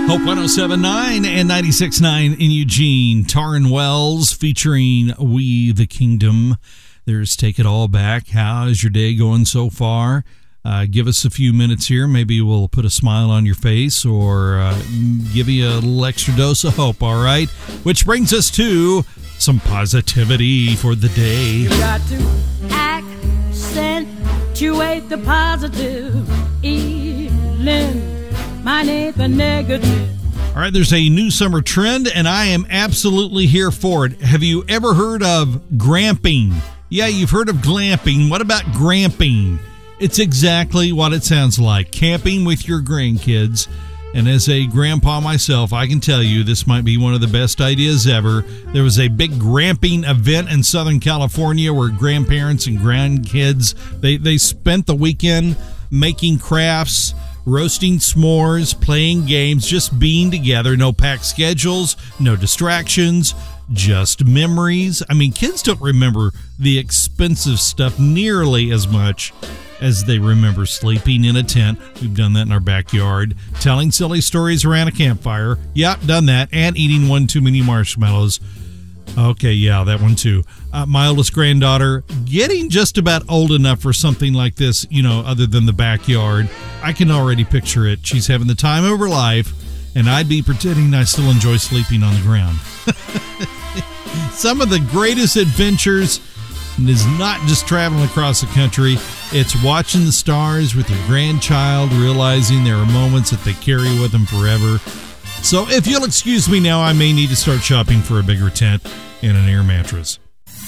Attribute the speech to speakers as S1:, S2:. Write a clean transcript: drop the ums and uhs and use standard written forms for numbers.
S1: Hope 107.9 and 96.9 in Eugene. Taryn Wells featuring We the Kingdom. There's Take It All Back. How is your day going so far? Give us a few minutes here. Maybe we'll put a smile on your face or give you a little extra dose of hope, all right? Which brings us to some positivity for the day.
S2: You got to accentuate the positive, eliminate the negative.
S1: All right, there's a new summer trend, and I am absolutely here for it. Have you ever heard of gramping? Yeah, you've heard of glamping. What about gramping? It's exactly what it sounds like, camping with your grandkids. And as a grandpa myself, I can tell you this might be one of the best ideas ever. There was a big gramping event in Southern California where grandparents and grandkids, they spent the weekend making crafts, roasting s'mores, playing games, just being together. No packed schedules, no distractions, just memories. I mean, kids don't remember the expensive stuff nearly as much as they remember sleeping in a tent. We've done that in our backyard. Telling silly stories around a campfire. Yep, done that. And eating one too many marshmallows. Okay, yeah, that one too. My oldest granddaughter, getting just about old enough for something like this, you know, other than the backyard. I can already picture it. She's having the time of her life, and I'd be pretending I still enjoy sleeping on the ground. Some of the greatest adventures is not just traveling across the country. It's watching the stars with your grandchild, realizing there are moments that they carry with them forever. So if you'll excuse me now, I may need to start shopping for a bigger tent and an air mattress.